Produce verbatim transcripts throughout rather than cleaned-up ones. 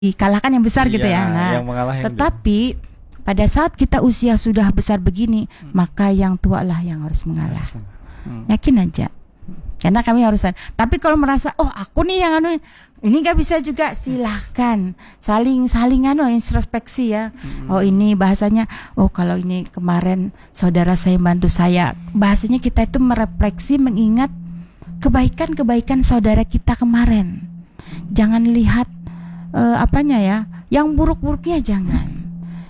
dikalahkan yang besar gitu Iya, ya. Nah, yang mengalah yang tetapi pada saat kita usia sudah besar begini, Hmm. maka yang tua lah yang harus mengalah. Hmm. Yakin aja. Karena kami harus. Tapi kalau merasa, oh aku nih yang anu, ini nggak bisa juga, silahkan saling saling anu introspeksi ya. Hmm. Oh ini bahasanya, oh kalau ini kemarin saudara saya bantu saya. Bahasanya kita itu merefleksi, mengingat kebaikan-kebaikan saudara kita kemarin. Jangan lihat uh, apanya ya, yang buruk-buruknya jangan.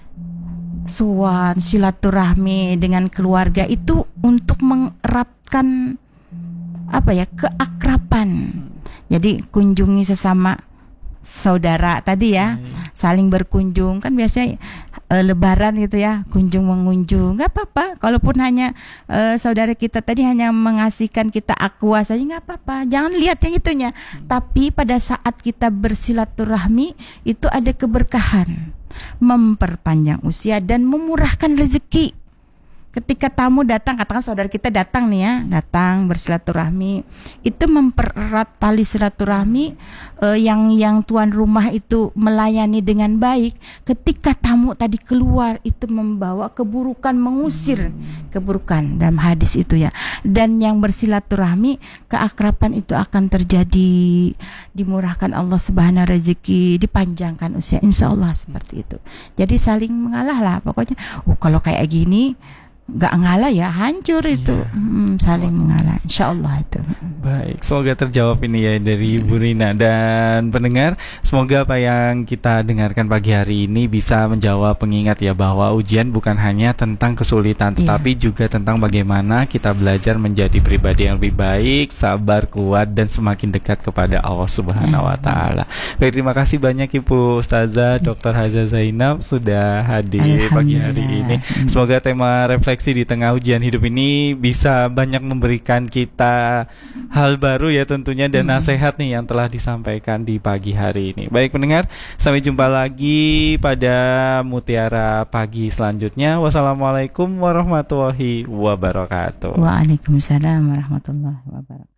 Sowan, silaturahmi dengan keluarga itu untuk mengeratkan apa ya, keakraban. Jadi kunjungi sesama saudara tadi ya, saling berkunjung. Kan biasanya e, lebaran gitu ya, kunjung mengunjung, nggak apa-apa. Kalaupun hanya e, saudara kita tadi hanya mengasihkan kita aqua saja, nggak apa-apa. Jangan lihat yang itunya. Tapi pada saat kita bersilaturahmi itu ada keberkahan, memperpanjang usia dan memurahkan rezeki. Ketika tamu datang, katakan saudara kita datang nih ya, datang bersilaturahmi, itu mempererat tali silaturahmi eh, yang yang tuan rumah itu melayani dengan baik. Ketika tamu tadi keluar, itu membawa keburukan, mengusir keburukan dalam hadis itu ya. Dan yang bersilaturahmi, keakraban itu akan terjadi, dimurahkan Allah subhanahu rezeki, dipanjangkan usia, insya Allah seperti itu. Jadi saling mengalah lah pokoknya. Oh kalau kayak gini nggak ngalah ya hancur itu. Yeah. hmm, saling mengalah insya Allah itu. Baik, semoga terjawab ini ya dari Ibu Rina dan pendengar. Semoga apa yang kita dengarkan pagi hari ini bisa menjawab pengingat ya, bahwa ujian bukan hanya tentang kesulitan, tetapi yeah. juga tentang bagaimana kita belajar menjadi pribadi yang lebih baik, sabar, kuat, dan semakin dekat kepada Allah Subhanahu Wa Taala. Baik, terima kasih banyak Ibu Ustazah Doktor Haza Zainab sudah hadir pagi hari ini. Semoga tema refleksi di tengah ujian hidup ini bisa banyak memberikan kita hal baru ya tentunya, dan hmm. nasihat nih yang telah disampaikan di pagi hari ini. Baik pendengar, sampai jumpa lagi pada Mutiara Pagi selanjutnya. Wassalamualaikum warahmatullahi wabarakatuh. Waalaikumsalam warahmatullahi wabarakatuh.